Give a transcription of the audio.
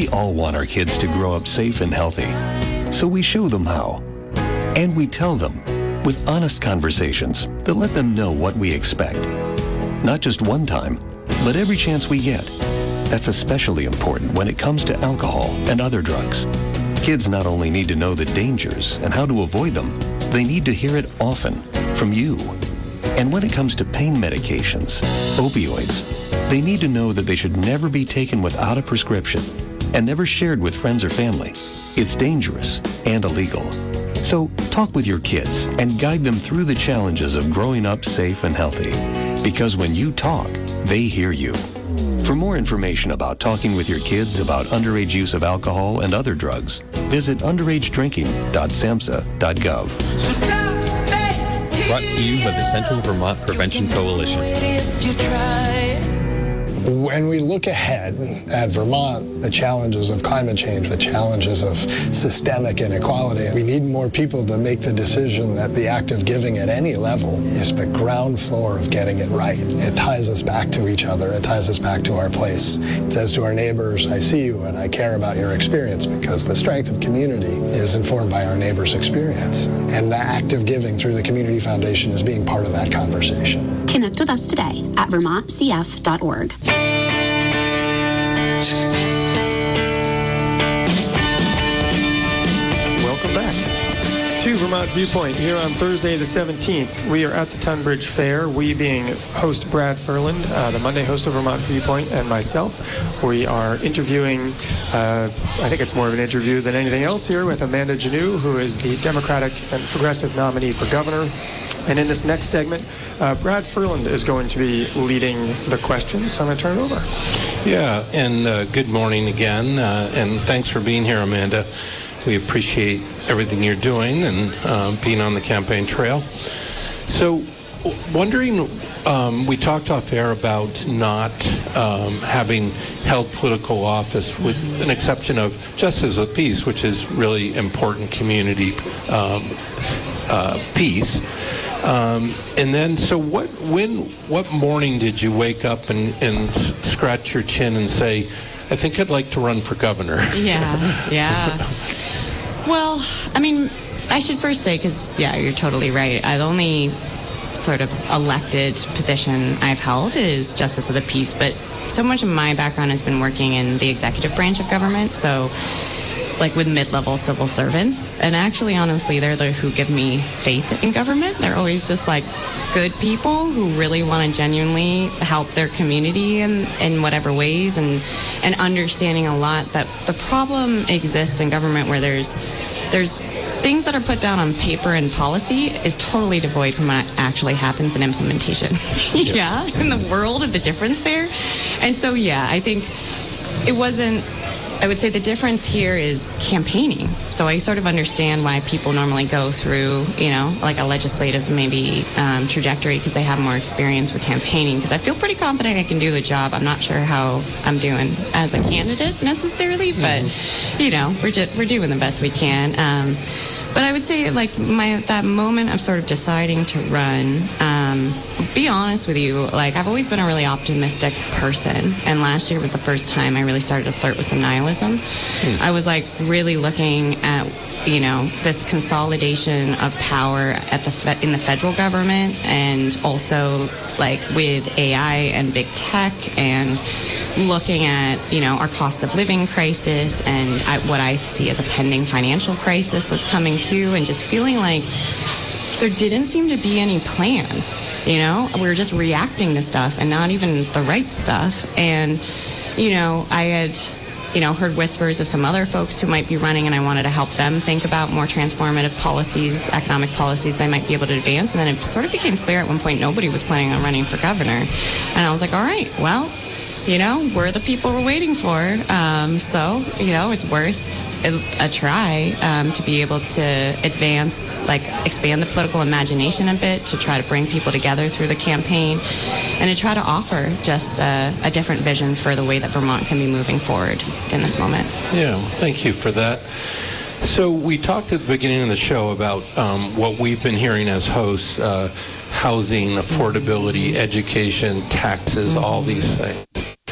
We all want our kids to grow up safe and healthy. So we show them how. And we tell them with honest conversations that let them know what we expect. Not just one time, but every chance we get. That's especially important when it comes to alcohol and other drugs. Kids not only need to know the dangers and how to avoid them, they need to hear it often from you. And when it comes to pain medications, opioids, they need to know that they should never be taken without a prescription and never shared with friends or family. It's dangerous and illegal. So talk with your kids and guide them through the challenges of growing up safe and healthy. Because when you talk, they hear you. For more information about talking with your kids about underage use of alcohol and other drugs, visit underagedrinking.samhsa.gov. Brought to you by the Central Vermont Prevention Coalition. When we look ahead at Vermont, the challenges of climate change, the challenges of systemic inequality, we need more people to make the decision that the act of giving at any level is the ground floor of getting it right. It ties us back to each other. It ties us back to our place. It says to our neighbors, I see you and I care about your experience, because the strength of community is informed by our neighbors' experience. And the act of giving through the Community Foundation is being part of that conversation. Connect with us today at vermontcf.org. Welcome back to Vermont Viewpoint here on Thursday the 17th. We are at the Tunbridge Fair, we being host Brad Ferland, the Monday host of Vermont Viewpoint, and myself. We are interviewing, I think it's more of an interview than anything else here, with Amanda Janneau, who is the Democratic and Progressive nominee for governor. And in this next segment, Brad Ferland is going to be leading the questions, so I'm going to turn it over. Yeah, and good morning again, and thanks for being here, Amanda. We appreciate everything you're doing and being on the campaign trail. So, wondering, we talked off air about not having held political office, with an exception of Justice of the Peace, which is really important community piece. And then, so what morning did you wake up and scratch your chin and say, I think I'd like to run for governor? Yeah. Well, I mean, I should first say, because, yeah, you're totally right. The only sort of elected position I've held is Justice of the Peace, but so much of my background has been working in the executive branch of government, so like with mid-level civil servants. And actually, honestly, they're the who give me faith in government. They're always just like good people who really want to genuinely help their community in whatever ways, and understanding a lot that the problem exists in government where there's things that are put down on paper and policy is totally devoid from what actually happens in implementation. Yeah, in the world of the difference there. And so, yeah, I think it wasn't, I would say the difference here is campaigning. So I sort of understand why people normally go through, like a legislative maybe trajectory, because they have more experience with campaigning, because I feel pretty confident I can do the job. I'm not sure how I'm doing as a candidate necessarily, but, we're doing the best we can. But I would say, like, that moment of sort of deciding to run, be honest with you, like, I've always been a really optimistic person, and last year was the first time I really started to flirt with some nihilism. I was, like, really looking at, this consolidation of power at in the federal government, and also, like, with AI and big tech, and looking at, our cost of living crisis, and at what I see as a pending financial crisis that's coming too, and just feeling like there didn't seem to be any plan. We were just reacting to stuff and not even the right stuff. And, I had, heard whispers of some other folks who might be running, and I wanted to help them think about more transformative policies, economic policies they might be able to advance. And then it sort of became clear at one point nobody was planning on running for governor. And I was like, all right, well, we're the people we're waiting for. So, it's worth a try to be able to advance, expand the political imagination a bit, to try to bring people together through the campaign, and to try to offer just a different vision for the way that Vermont can be moving forward in this moment. Yeah, thank you for that. So we talked at the beginning of the show about what we've been hearing as hosts, housing, affordability, education, taxes, all these things.